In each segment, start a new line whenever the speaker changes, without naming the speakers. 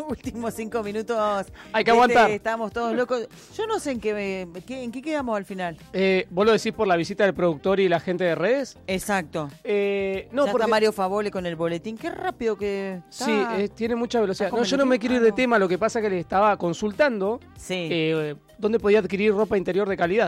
últimos 5 minutos.
Hay que aguantar.
Estamos todos locos. Yo no sé en qué quedamos al final.
¿Vos lo decís por la visita del productor y la gente de redes?
Exacto.
No,
ya
porque...
está Mario Favole con el boletín. Qué rápido que está.
Sí, tiene mucha velocidad. No, yo no me quiero ir de tema. Lo que pasa es que le estaba consultando dónde podía adquirir ropa interior de calidad.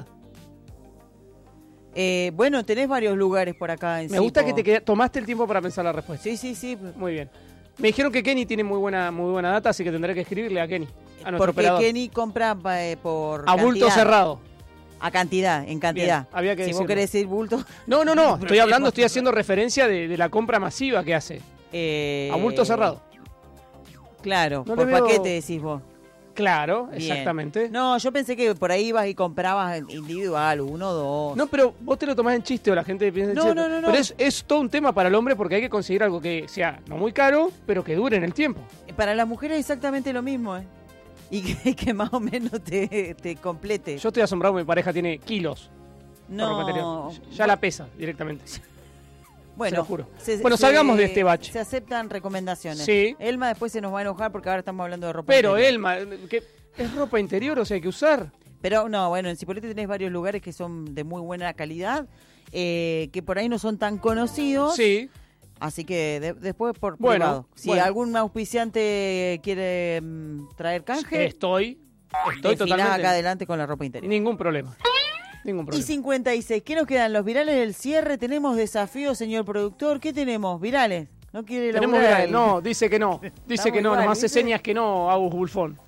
Bueno, tenés varios lugares por acá en
Me gusta que tomaste el tiempo para pensar la respuesta.
Sí.
Muy bien. Me dijeron que Kenny tiene muy buena data, así que tendré que escribirle a Kenny, a nuestro
porque
operador.
Kenny compra por
a bulto
cantidad.
Cerrado.
A cantidad, en cantidad.
Bien, había que
si
decirlo.
vos querés decir bulto.
No. Estoy haciendo referencia de la compra masiva que hace. A bulto cerrado.
Claro,
No
por paquete decís vos.
Claro,
Bien.
exactamente.
No, yo pensé que por ahí ibas y comprabas individual, 1, 2.
No, pero vos te lo tomás en chiste o la gente piensa en chiste.
No.
Pero es todo un tema para el hombre porque hay que conseguir algo que sea no muy caro, pero que dure en el tiempo.
Para las mujeres es exactamente lo mismo, Y que más o menos te complete.
Yo estoy asombrado, mi pareja tiene kilos.
No.
Ya la pesa directamente.
Bueno,
se lo juro. Salgamos de este bache.
Se aceptan recomendaciones.
Sí.
Elma después se nos va a enojar porque ahora estamos hablando de ropa
Pero
interior.
Elma, que es ropa interior, o sea, hay que usar.
Pero no, bueno, en Cipolletti tenés varios lugares que son de muy buena calidad, que por ahí no son tan conocidos.
Sí.
Así que después por privado. Si algún auspiciante quiere traer canje,
estoy totalmente
acá adelante con la ropa interior.
Ningún problema.
Y 56, ¿qué nos quedan? Los virales del cierre, tenemos desafíos, señor productor. ¿Qué tenemos? ¿Virales? ¿No quiere
Tenemos virales. No, dice que no. Dice que no, nos hace señas que no, Agus Bulfón.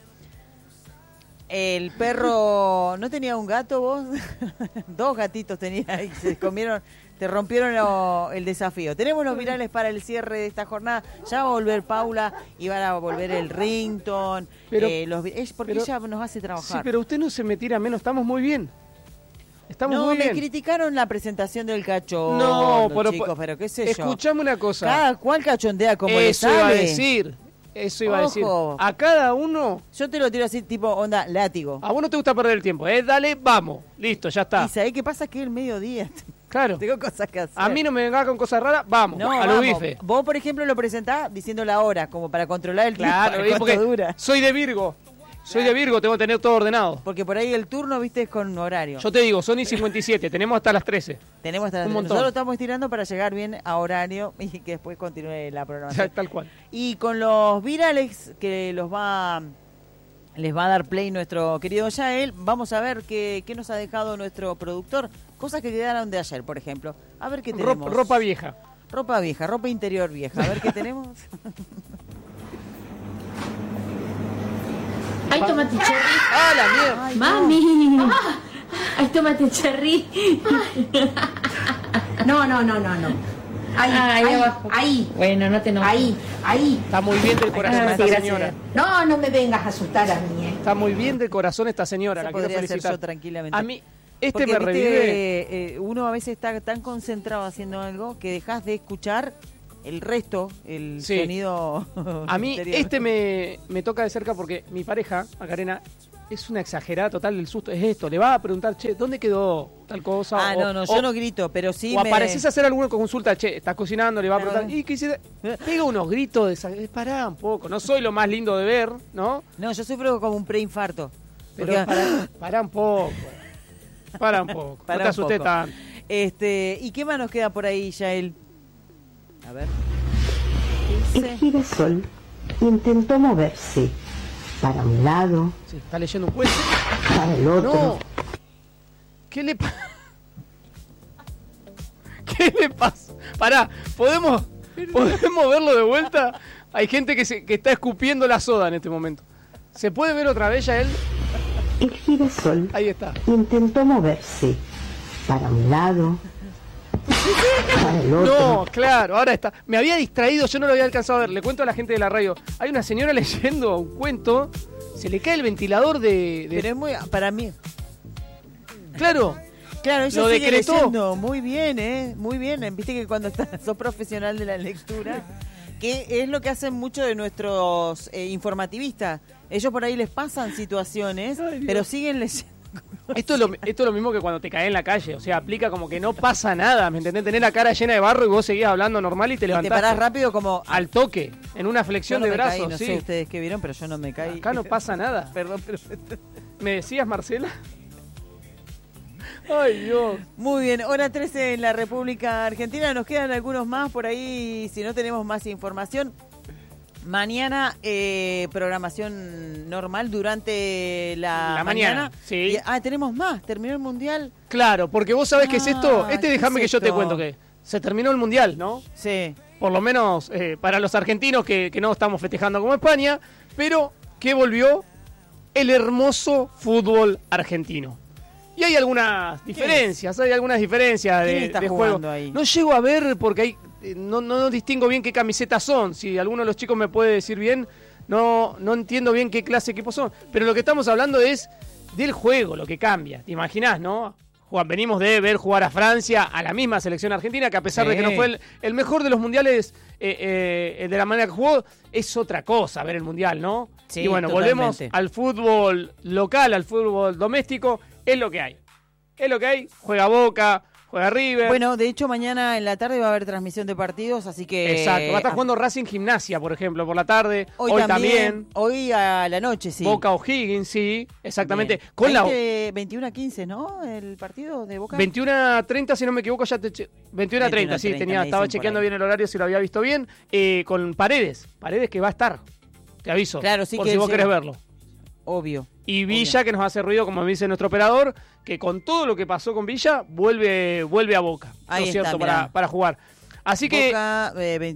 El perro, ¿no tenía un gato vos? 2 gatitos tenía y se comieron, te rompieron el desafío. Tenemos los virales para el cierre de esta jornada. Ya va a volver Paula y van a volver el rington. Porque ella nos hace trabajar.
Sí, pero usted no se me tira menos, estamos muy bien. Estamos muy
bien.
Me
criticaron la presentación del cachón.
No,
chicos, pero qué sé yo.
Escuchame una cosa.
Cada cual cachondea como le sale.
Eso iba a decir. A cada uno.
Yo te lo tiro así, tipo onda látigo.
A vos no te gusta perder el tiempo, Dale, vamos. Listo, ya está.
¿Y sabés qué pasa? Que es el mediodía.
Claro.
Tengo cosas que hacer.
A mí no me vengas con cosas raras, vamos, a los bifes.
Vos, por ejemplo, lo presentás diciendo la hora, como para controlar el tiempo.
Claro, porque dura. Soy de Virgo. Tengo que tener todo ordenado.
Porque por ahí el turno, viste, es con horario.
Yo te digo, son y 57, tenemos hasta las 13.
Tenemos hasta las 13. Nosotros estamos estirando para llegar bien a horario y que después continúe la programación.
Tal cual.
Y con los virales que les va a dar play nuestro querido Yael, vamos a ver qué nos ha dejado nuestro productor. Cosas que quedaron de ayer, por ejemplo. A ver qué tenemos.
Ropa vieja.
Ropa vieja, ropa interior vieja. A ver qué tenemos.
Hay tomate cherry.
¡Ah, la mierda!
Ay, ¡mami! No. Hay tomate cherry. No. Ahí. Bueno, no te enojes.
Ahí.
Está muy bien del corazón esta señora.
No me vengas a asustar a mí,
Está muy bien del corazón esta señora, la quiero felicitar.
Yo tranquilamente.
A mí,
porque,
me revive.
Uno a veces está tan concentrado haciendo algo que dejas de escuchar el resto, el sonido.
A mí me toca de cerca porque mi pareja, Macarena, es una exagerada total del susto. Es esto, le va a preguntar, che, ¿dónde quedó tal cosa?
Yo no grito, pero sí.
O apareces a hacer alguna consulta, che, estás cocinando, le va a preguntar, ¿y qué hiciste? Pega unos gritos de pará un poco, no soy lo más lindo de ver, ¿no?
No, yo sufro como un preinfarto.
Pero pará un poco. No te asustes tanto.
¿Y qué más nos queda por ahí, Yael? A ver.
El girasol intentó moverse para un lado.
Sí, está leyendo un cuento.
Para el otro.
No. ¿Qué le pasa? ¿Qué le pasa? Pará, ¿podemos verlo de vuelta? Hay gente que está escupiendo la soda en este momento. ¿Se puede ver otra vez, Yael?
El girasol
ahí está.
Intentó moverse para un lado. Para el otro.
No, claro, ahora está. Me había distraído, yo no lo había alcanzado a ver. Le cuento a la gente de la radio. Hay una señora leyendo un cuento. Se le cae el ventilador de...
Pero es muy... Para mí...
Claro,
ella
lo
sigue
decretó.
Leyendo. Muy bien, muy bien. Viste que cuando sos profesional de la lectura, que es lo que hacen muchos de nuestros informativistas. Ellos por ahí les pasan situaciones, pero siguen leyendo.
Esto es lo mismo que cuando te caes en la calle. O sea, aplica como que no pasa nada, ¿me entendés? Tenés la cara llena de barro y vos seguís hablando normal y te levantás.
Te parás rápido como...
Al toque. en una flexión
Yo no
de
me caí,
brazos.
no
Sí.
sé ustedes qué vieron, pero yo no me caí.
Acá no pasa nada.
Perdón, pero...
¿Me decías, Marcela? Ay, Dios.
Muy bien, hora 13 en la República Argentina. Nos quedan algunos más por ahí, si no tenemos más información. Mañana programación normal durante la mañana.
Sí.
Tenemos más, terminó el Mundial.
Claro, porque vos sabés qué es esto.
¿qué
Déjame
es
que yo te
esto?
cuento que se terminó el Mundial, ¿no?
Sí.
Por lo menos para los argentinos que no estamos festejando como España, pero que volvió el hermoso fútbol argentino. Y hay algunas diferencias,
¿Quién
de
está
juego.
jugando ahí?
No llego a ver porque hay no distingo bien qué camisetas son. Si alguno de los chicos me puede decir bien, no entiendo bien qué clase de equipos son. Pero lo que estamos hablando es del juego, lo que cambia. ¿Te imaginás, no? Venimos de ver jugar a Francia, a la misma selección argentina, que a pesar de que no fue el mejor de los mundiales de la manera que jugó, es otra cosa ver el mundial, ¿no?
Sí,
y bueno,
totalmente.
volvemos al fútbol local, al fútbol doméstico, es lo que hay. Es lo que hay, juega Boca, juega River.
Bueno, de hecho mañana en la tarde va a haber transmisión de partidos, así que...
Exacto, va a estar jugando Racing Gimnasia, por ejemplo, por la tarde. Hoy también.
Hoy a la noche, sí.
Boca O'Higgins, sí, exactamente.
Bien.
Con la
21-15, ¿no? El partido de Boca.
21-30, si no me equivoco, 21-30, sí,
21:30,
estaba
me dicen
chequeando
por ahí.
bien el horario, si lo había visto bien. Con Paredes que va a estar, te aviso,
Claro, sí
por
que
si vos
sí.
querés verlo.
Obvio.
Y Villa, que nos hace ruido, como me dice nuestro operador, que con todo lo que pasó con Villa, vuelve a Boca,
Ahí
¿no es
está,
cierto?
mirá.
Para jugar. Así que...
Boca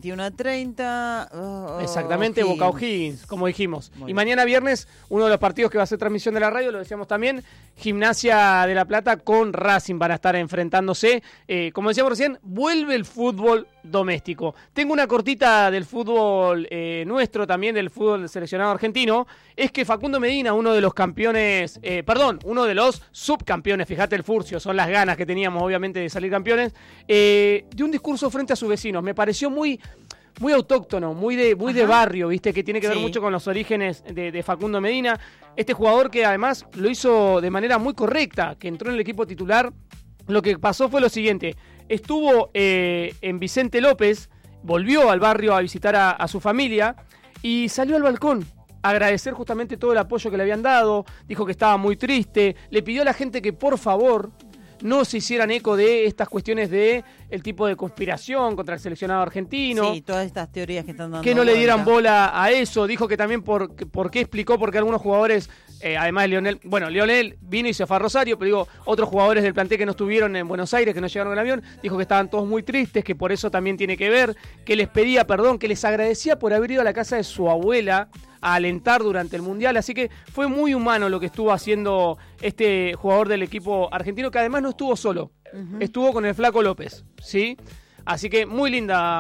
21-30.
Exactamente, Boca O'Higgins, como dijimos.
Muy
Y
bien.
mañana viernes, uno de los partidos que va a ser transmisión de la radio, lo decíamos también, Gimnasia de La Plata con Racing van a estar enfrentándose. Como decíamos recién, vuelve el fútbol doméstico. Tengo una cortita del fútbol nuestro, también del fútbol seleccionado argentino. Es que Facundo Medina, uno de los campeones, uno de los subcampeones, fíjate el furcio, son las ganas que teníamos obviamente de salir campeones, dio un discurso frente a sus vecinos. Me pareció muy autóctono, muy de barrio, viste, que tiene que ver
Sí.
mucho con los orígenes de Facundo Medina. Este jugador que además lo hizo de manera muy correcta, que entró en el equipo titular. Lo que pasó fue lo siguiente: estuvo en Vicente López, volvió al barrio a visitar a su familia y salió al balcón a agradecer justamente todo el apoyo que le habían dado. Dijo que estaba muy triste, le pidió a la gente que por favor no se hicieran eco de estas cuestiones de el tipo de conspiración contra el seleccionado argentino.
Sí, todas estas teorías que están dando
Que no le dieran
vuelta.
bola a eso. Dijo que también por qué explicó por qué algunos jugadores, además de Lionel, Lionel vino y se fue a Rosario, pero digo, otros jugadores del plantel que no estuvieron en Buenos Aires, que no llegaron en avión, dijo que estaban todos muy tristes, que por eso también tiene que ver, que les pedía perdón, que les agradecía por haber ido a la casa de su abuela a alentar durante el Mundial. Así que fue muy humano lo que estuvo haciendo este jugador del equipo argentino, que además no estuvo solo, estuvo con el Flaco López, ¿sí? Así que muy linda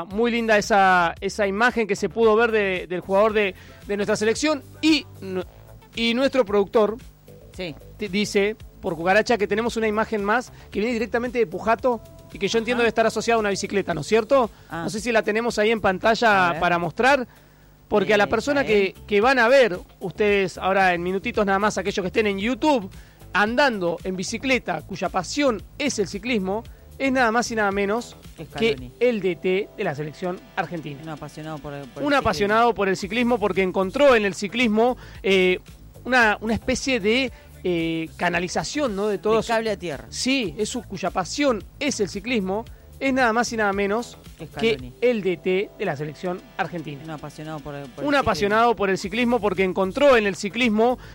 esa imagen que se pudo ver del jugador de nuestra selección. Y nuestro productor
Sí.
dice, por cucaracha, que tenemos una imagen más que viene directamente de Pujato y que yo entiendo debe estar asociada a una bicicleta, ¿no es cierto?
Ah.
No sé si la tenemos ahí en
A
pantalla
ver.
para mostrar. Porque a la persona
Israel.
que van a ver, ustedes ahora en minutitos nada más, aquellos que estén en YouTube, andando en bicicleta, cuya pasión es el ciclismo, es nada más y nada menos que
Scaloni.
el DT de la selección argentina.
Un apasionado por el
Un
ciclismo.
apasionado por el ciclismo, porque encontró en el ciclismo una especie de canalización, ¿no? De
De
todos.
cable a tierra.
Sí, cuya pasión es el ciclismo, es nada más y nada menos que
Scaloni.
el DT de la selección argentina.
Un apasionado por el
Un
ciclismo.
apasionado por el ciclismo, porque encontró en el ciclismo